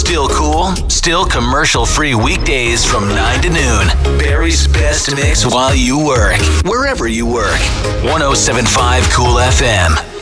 Still cool, still commercial-free weekdays from 9 to noon. Barry's best mix while you work, wherever you work. 107.5 Cool FM.